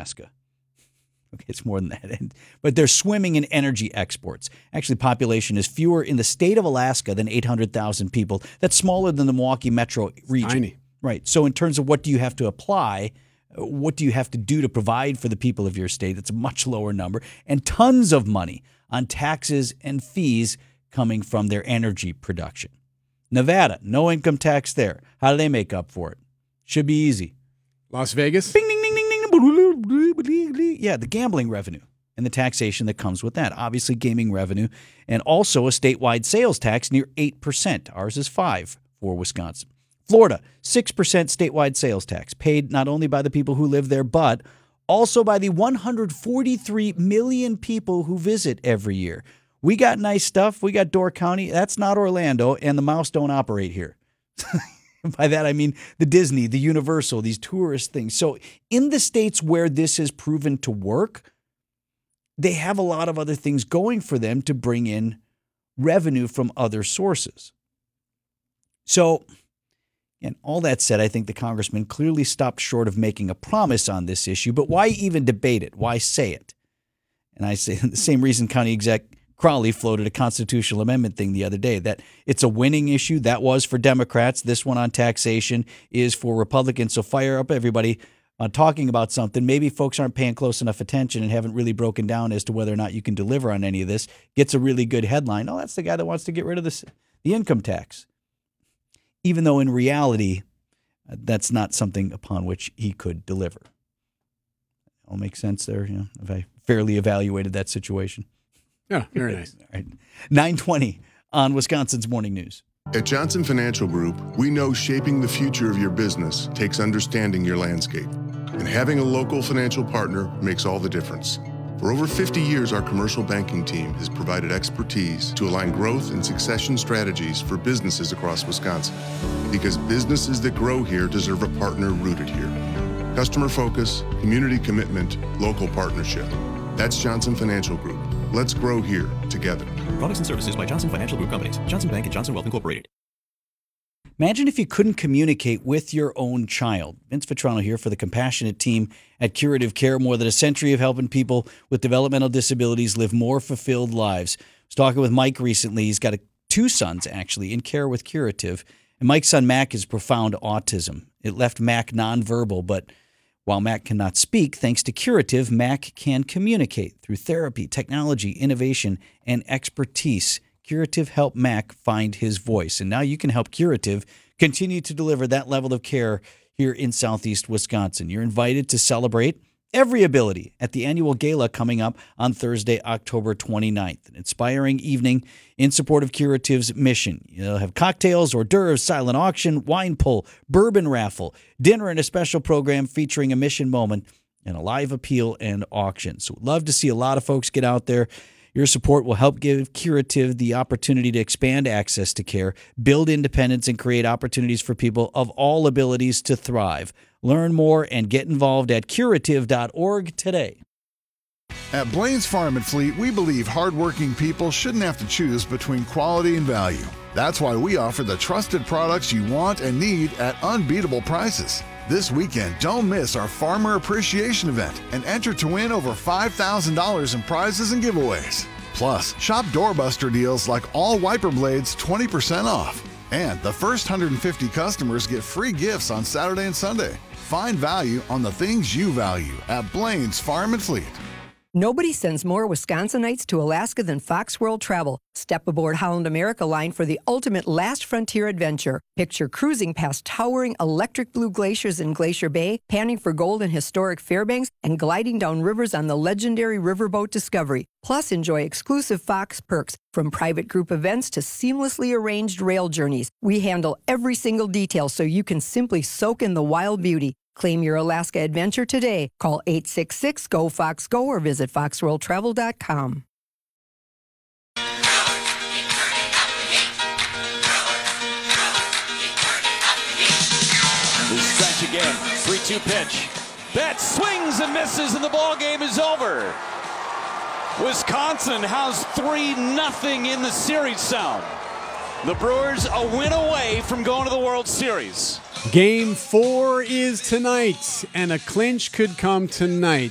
Alaska. Okay, it's more than that. But they're swimming in energy exports. Actually, population is fewer in the state of Alaska than 800,000 people. That's smaller than the Milwaukee metro region. Tiny. Right. So in terms of what do you have to apply, what do you have to do to provide for the people of your state, it's a much lower number. And tons of money on taxes and fees coming from their energy production. Nevada, no income tax there. How do they make up for it? Should be easy. Las Vegas? Bing, ding, ding, ding, ding. Yeah, the gambling revenue and the taxation that comes with that. Obviously, gaming revenue and also a statewide sales tax near 8%. Ours is 5% for Wisconsin. Florida, 6% statewide sales tax paid not only by the people who live there, but also by the 143 million people who visit every year. We got nice stuff. We got Door County. That's not Orlando, and the Mouse don't operate here. By that, I mean the Disney, the Universal, these tourist things. So in the states where this has proven to work, they have a lot of other things going for them to bring in revenue from other sources. So, and all that said, I think the congressman clearly stopped short of making a promise on this issue, but why even debate it? Why say it? And I say the same reason County Exec Crowley floated a constitutional amendment thing the other day, that it's a winning issue. That was for Democrats. This one on taxation is for Republicans. So fire up everybody on talking about something. Maybe folks aren't paying close enough attention and haven't really broken down as to whether or not you can deliver on any of this. Gets a really good headline. Oh, that's the guy that wants to get rid of the income tax. Even though in reality, that's not something upon which he could deliver. All make sense there? You know, if I fairly evaluated that situation. Yeah, very nice. All right. 9:20 on Wisconsin's Morning News. At Johnson Financial Group, we know shaping the future of your business takes understanding your landscape. And having a local financial partner makes all the difference. For over 50 years, our commercial banking team has provided expertise to align growth and succession strategies for businesses across Wisconsin. Because businesses that grow here deserve a partner rooted here. Customer focus, community commitment, local partnership. That's Johnson Financial Group. Let's grow here together. Products and services by Johnson Financial Group Companies. Johnson Bank and Johnson Wealth Incorporated. Imagine if you couldn't communicate with your own child. Vince Vitrano here for the compassionate team at Curative Care. More than a century of helping people with developmental disabilities live more fulfilled lives. I was talking with Mike recently. He's got two sons, actually, in care with Curative. And Mike's son, Mac, has profound autism. It left Mac nonverbal, but while Mac cannot speak, thanks to Curative, Mac can communicate through therapy, technology, innovation, and expertise. Curative helped Mac find his voice. And now you can help Curative continue to deliver that level of care here in Southeast Wisconsin. You're invited to celebrate every ability at the annual gala coming up on Thursday, October 29th. An inspiring evening in support of Curative's mission. You'll have cocktails, hors d'oeuvres, silent auction, wine pull, bourbon raffle, dinner, and a special program featuring a mission moment and a live appeal and auction. So we'd love to see a lot of folks get out there. Your support will help give Curative the opportunity to expand access to care, build independence, and create opportunities for people of all abilities to thrive. Learn more and get involved at curative.org today. At Blaine's Farm and Fleet, we believe hardworking people shouldn't have to choose between quality and value. That's why we offer the trusted products you want and need at unbeatable prices. This weekend, don't miss our Farmer Appreciation Event and enter to win over $5,000 in prizes and giveaways. Plus, shop doorbuster deals like all wiper blades 20% off. And the first 150 customers get free gifts on Saturday and Sunday. Find value on the things you value at Blaine's Farm and Fleet. Nobody sends more Wisconsinites to Alaska than Fox World Travel. Step aboard Holland America Line for the ultimate last frontier adventure. Picture cruising past towering electric blue glaciers in Glacier Bay, panning for gold in historic Fairbanks, and gliding down rivers on the legendary riverboat Discovery. Plus, enjoy exclusive Fox perks, from private group events to seamlessly arranged rail journeys. We handle every single detail so you can simply soak in the wild beauty. Claim your Alaska adventure today. Call 866-GO-FOX-GO or visit foxworldtravel.com. The stretch again. 3-2 pitch. Betts swings and misses, and the ball game is over. Wisconsin has 3-0 in the series sound. The Brewers a win away from going to the World Series. Game 4 is tonight, and a clinch could come tonight.